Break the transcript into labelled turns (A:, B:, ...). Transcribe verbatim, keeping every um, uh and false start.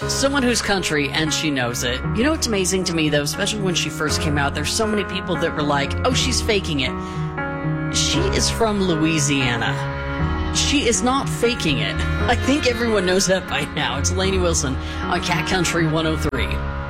A: Someone who's country, and she knows it. You know what's amazing to me, though, especially when she first came out, there's so many people that were like, oh, she's faking it. She is from Louisiana. She is not faking it. I think everyone knows that by now. It's Lainey Wilson on Cat Country one oh three.